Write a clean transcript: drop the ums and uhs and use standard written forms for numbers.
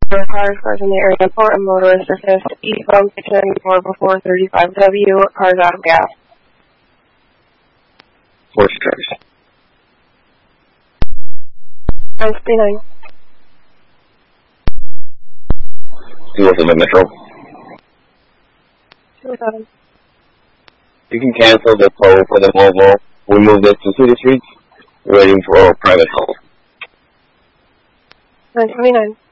cars in the area, port and motorist assist, eastbound 694 before 35W, cars out of gas. 4 cars. 969. 207 Metro. 207. You can cancel the toll for the Volvo. We moved it to City Streets, waiting for private help. 929.